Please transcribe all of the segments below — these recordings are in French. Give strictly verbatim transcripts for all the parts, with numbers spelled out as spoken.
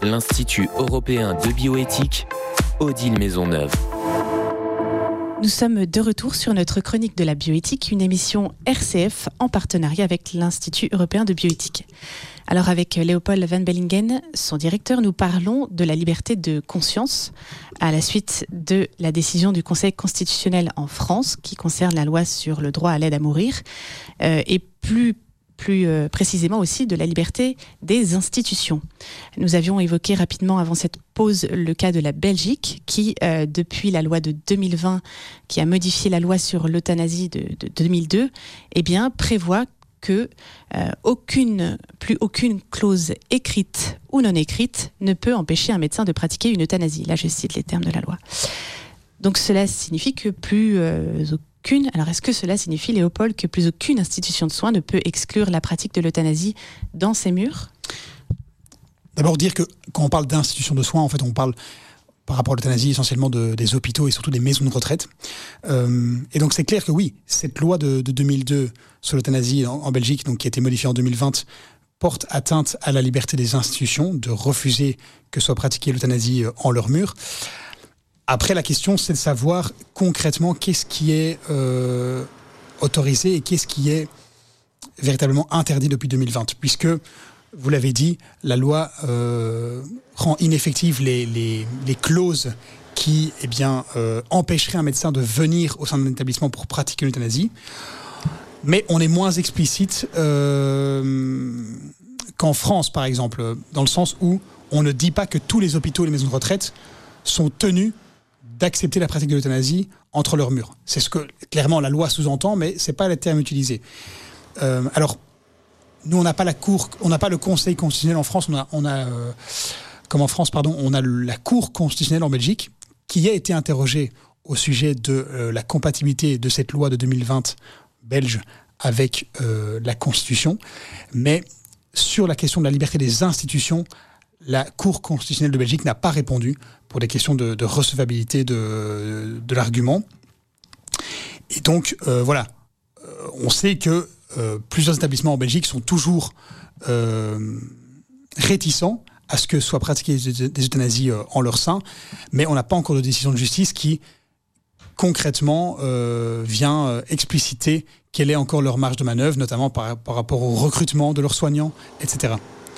l'Institut européen de bioéthique, Odile Maisonneuve. Nous sommes de retour sur notre chronique de la bioéthique, une émission R C F en partenariat avec l'Institut européen de bioéthique. Alors avec Léopold Van Bellingen, son directeur, nous parlons de la liberté de conscience à la suite de la décision du Conseil constitutionnel en France qui concerne la loi sur le droit à l'aide à mourir euh, et plus plus euh, précisément aussi de la liberté des institutions. Nous avions évoqué rapidement avant cette pause le cas de la Belgique qui, euh, depuis la loi de deux mille vingt, qui a modifié la loi sur l'euthanasie de, de deux mille deux, eh bien, prévoit que euh, aucune, plus aucune clause écrite ou non écrite ne peut empêcher un médecin de pratiquer une euthanasie. Là, je cite les termes de la loi. Donc cela signifie que plus euh, aucune... Alors est-ce que cela signifie, Léopold, que plus aucune institution de soins ne peut exclure la pratique de l'euthanasie dans ses murs ? D'abord dire que quand on parle d'institutions de soins, en fait on parle par rapport à l'euthanasie essentiellement de, des hôpitaux et surtout des maisons de retraite. Euh, et donc c'est clair que oui, cette loi de, de deux mille deux sur l'euthanasie en, en Belgique, donc qui a été modifiée en deux mille vingt, porte atteinte à la liberté des institutions de refuser que soit pratiquée l'euthanasie en leurs murs. Après, la question, c'est de savoir concrètement qu'est-ce qui est euh, autorisé et qu'est-ce qui est véritablement interdit depuis deux mille vingt. Puisque, vous l'avez dit, la loi euh, rend ineffectives les, les, les clauses qui eh bien, euh, empêcheraient un médecin de venir au sein d'un établissement pour pratiquer l'euthanasie. Mais on est moins explicite euh, qu'en France, par exemple, dans le sens où on ne dit pas que tous les hôpitaux et les maisons de retraite sont tenus d'accepter la pratique de l'euthanasie entre leurs murs. C'est ce que clairement la loi sous-entend, mais c'est pas le terme utilisé. Euh, alors, nous on n'a pas la cour, on n'a pas le Conseil constitutionnel en France, on a, on a euh, comme en France, pardon, on a la Cour constitutionnelle en Belgique qui a été interrogée au sujet de euh, la compatibilité de cette loi de deux mille vingt belge avec euh, la Constitution, mais sur la question de la liberté des institutions, la Cour constitutionnelle de Belgique n'a pas répondu pour des questions de, de recevabilité de, de l'argument. Et donc, euh, voilà, euh, on sait que euh, plusieurs établissements en Belgique sont toujours euh, réticents à ce que soient pratiquées des, des euthanasies euh, en leur sein, mais on n'a pas encore de décision de justice qui, concrètement, euh, vient euh, expliciter quelle est encore leur marge de manœuvre, notamment par, par rapport au recrutement de leurs soignants, et cetera.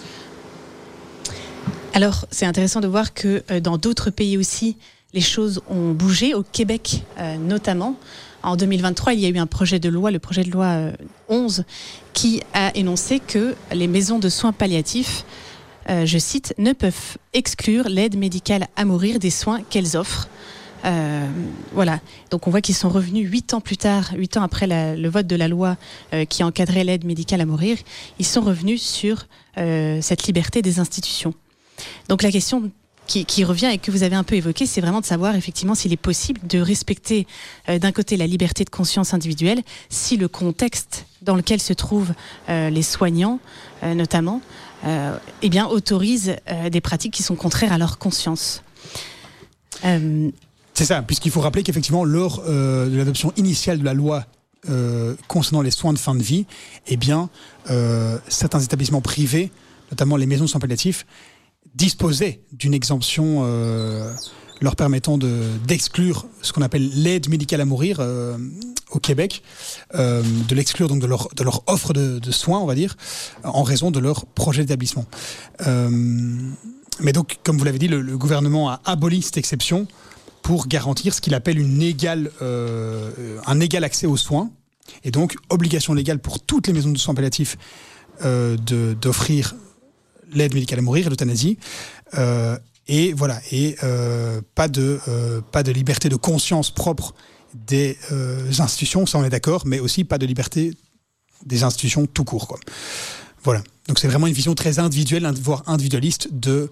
Alors, c'est intéressant de voir que euh, dans d'autres pays aussi, les choses ont bougé. Au Québec, euh, notamment, en deux mille vingt-trois, il y a eu un projet de loi, le projet de loi euh, onze, qui a énoncé que les maisons de soins palliatifs, euh, je cite, ne peuvent exclure l'aide médicale à mourir des soins qu'elles offrent. Euh, voilà. Donc on voit qu'ils sont revenus huit ans plus tard, huit ans après la, le vote de la loi euh, qui encadrait l'aide médicale à mourir, ils sont revenus sur euh, cette liberté des institutions. Donc la question qui, qui revient et que vous avez un peu évoquée, c'est vraiment de savoir effectivement s'il est possible de respecter euh, d'un côté la liberté de conscience individuelle, si le contexte dans lequel se trouvent euh, les soignants, euh, notamment, euh, eh bien autorise euh, des pratiques qui sont contraires à leur conscience. Euh, C'est ça, puisqu'il faut rappeler qu'effectivement, lors euh, de l'adoption initiale de la loi euh, concernant les soins de fin de vie, eh bien, euh, certains établissements privés, notamment les maisons de soins palliatifs, disposaient d'une exemption euh, leur permettant de, d'exclure ce qu'on appelle l'aide médicale à mourir euh, au Québec, euh, de l'exclure donc de leur, de leur offre de, de soins, on va dire, en raison de leur projet d'établissement. Euh, mais donc, comme vous l'avez dit, le, le gouvernement a aboli cette exception pour garantir ce qu'il appelle une égale, euh, un égal accès aux soins, et donc obligation légale pour toutes les maisons de soins palliatifs euh, de, d'offrir l'aide médicale à mourir, l'euthanasie, euh, et voilà, et euh, pas de euh, pas de liberté de conscience propre des euh, institutions, ça on est d'accord, mais aussi pas de liberté des institutions tout court, quoi. Voilà. Donc c'est vraiment une vision très individuelle, voire individualiste de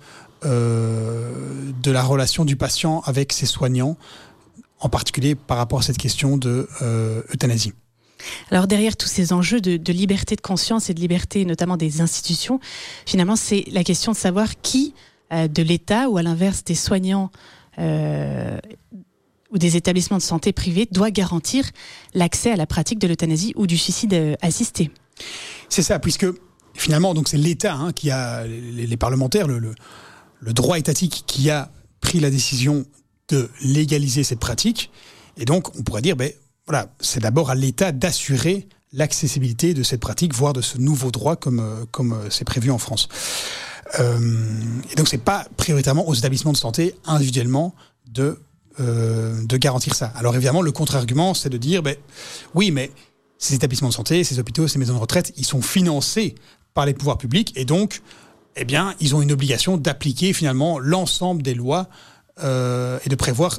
euh, de la relation du patient avec ses soignants, en particulier par rapport à cette question de euh, euthanasie. Alors derrière tous ces enjeux de, de liberté de conscience et de liberté notamment des institutions, finalement c'est la question de savoir qui euh, de l'État ou à l'inverse des soignants euh, ou des établissements de santé privés doit garantir l'accès à la pratique de l'euthanasie ou du suicide assisté. C'est ça, puisque finalement donc c'est l'État hein, qui a les, les parlementaires, le, le le droit étatique qui a pris la décision de légaliser cette pratique. Et donc, on pourrait dire, ben, voilà, c'est d'abord à l'État d'assurer l'accessibilité de cette pratique, voire de ce nouveau droit comme, comme c'est prévu en France. Euh, et donc, c'est pas prioritairement aux établissements de santé individuellement de, euh, de garantir ça. Alors évidemment, le contre-argument, c'est de dire, ben, oui, mais ces établissements de santé, ces hôpitaux, ces maisons de retraite, ils sont financés par les pouvoirs publics et donc, eh bien, ils ont une obligation d'appliquer finalement l'ensemble des lois euh, et de prévoir,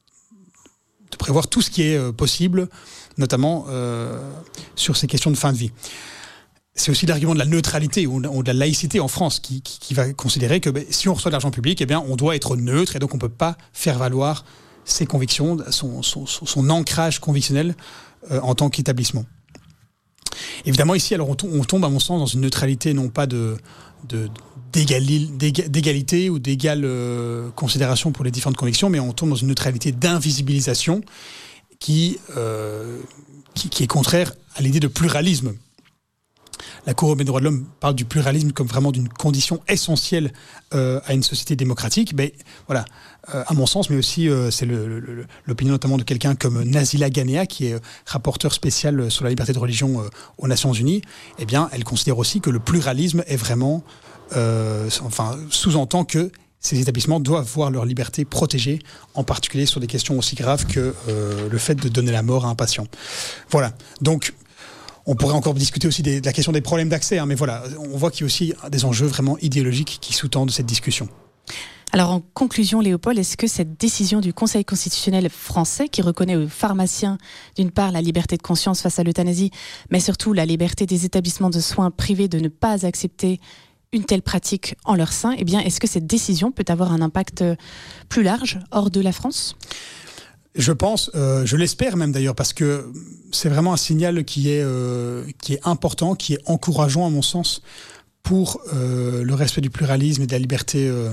de prévoir tout ce qui est euh, possible, notamment euh, sur ces questions de fin de vie. C'est aussi l'argument de la neutralité ou de la laïcité en France qui, qui, qui va considérer que ben, si on reçoit de l'argent public, eh bien, on doit être neutre et donc on ne peut pas faire valoir ses convictions, son, son, son ancrage convictionnel euh, en tant qu'établissement. Évidemment, ici, alors on, on tombe, à mon sens, dans une neutralité non pas de, de, d'égali, d'égalité ou d'égale euh, considération pour les différentes convictions, mais on tombe dans une neutralité d'invisibilisation qui, euh, qui, qui est contraire à l'idée de pluralisme. La Cour européenne des droits de l'homme parle du pluralisme comme vraiment d'une condition essentielle euh, à une société démocratique. Mais voilà, euh, à mon sens, mais aussi euh, c'est le, le, l'opinion notamment de quelqu'un comme Nazila Ghanéa, qui est rapporteur spécial sur la liberté de religion euh, aux Nations Unies. Eh bien, elle considère aussi que le pluralisme est vraiment, euh, enfin, sous-entend que ces établissements doivent voir leur liberté protégée, en particulier sur des questions aussi graves que euh, le fait de donner la mort à un patient. Voilà. Donc, on pourrait encore discuter aussi des, de la question des problèmes d'accès, hein, mais voilà, on voit qu'il y a aussi des enjeux vraiment idéologiques qui sous-tendent cette discussion. Alors en conclusion, Léopold, est-ce que cette décision du Conseil constitutionnel français, qui reconnaît aux pharmaciens d'une part la liberté de conscience face à l'euthanasie, mais surtout la liberté des établissements de soins privés de ne pas accepter une telle pratique en leur sein, eh bien, est-ce que cette décision peut avoir un impact plus large hors de la France ? Je pense, euh, je l'espère même d'ailleurs, parce que c'est vraiment un signal qui est, euh, qui est important, qui est encourageant à mon sens pour euh, le respect du pluralisme et de la liberté, euh,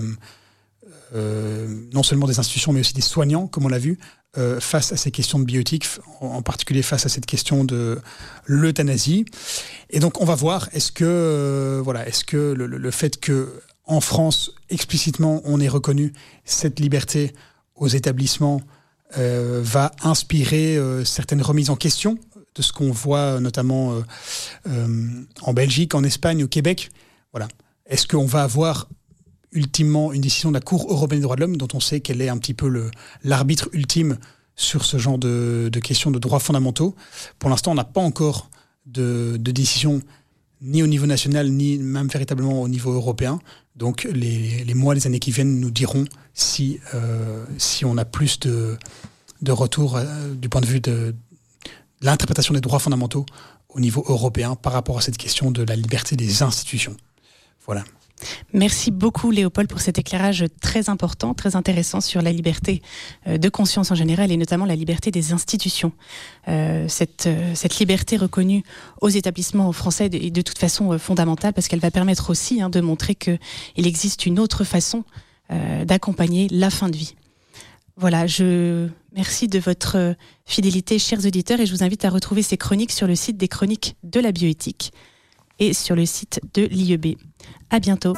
euh, non seulement des institutions, mais aussi des soignants, comme on l'a vu, euh, face à ces questions de bioéthique, en particulier face à cette question de l'euthanasie. Et donc on va voir, est-ce que, euh, voilà, est-ce que le, le fait que en France, explicitement, on ait reconnu cette liberté aux établissements Euh, va inspirer euh, certaines remises en question de ce qu'on voit notamment euh, euh, en Belgique, en Espagne, au Québec. Voilà. Est-ce qu'on va avoir ultimement une décision de la Cour européenne des droits de l'homme, dont on sait qu'elle est un petit peu le, l'arbitre ultime sur ce genre de, de questions de droits fondamentaux? Pour l'instant, on n'a pas encore de, de décision ni au niveau national, ni même véritablement au niveau européen. Donc les, les mois, les années qui viennent nous diront si, euh, si on a plus de, de retours euh, du point de vue de, de l'interprétation des droits fondamentaux au niveau européen par rapport à cette question de la liberté des institutions. Voilà. Merci beaucoup Léopold pour cet éclairage très important, très intéressant sur la liberté de conscience en général et notamment la liberté des institutions. Euh, cette, cette liberté reconnue aux établissements français est de toute façon fondamentale parce qu'elle va permettre aussi hein, de montrer qu'il existe une autre façon euh, d'accompagner la fin de vie. Voilà, je merci de votre fidélité, chers auditeurs, et je vous invite à retrouver ces chroniques sur le site des chroniques de la bioéthique et sur le site de l'I E B. À bientôt.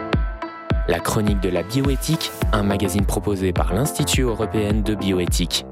La chronique de la bioéthique, un magazine proposé par l'Institut européen de bioéthique.